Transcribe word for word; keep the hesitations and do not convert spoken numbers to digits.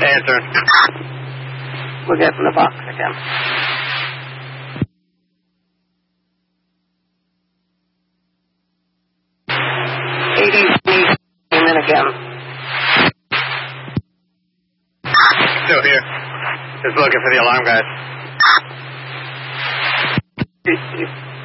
answering. We'll get in the box again. eighty came in again. Still here. Just looking for the alarm guys.